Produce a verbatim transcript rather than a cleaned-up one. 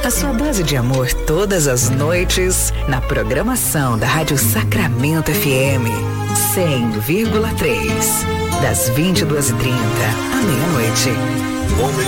A sua dose de amor todas as noites na programação da Rádio Sacramento F M cem vírgula três, das vinte e duas e trinta à meia-noite.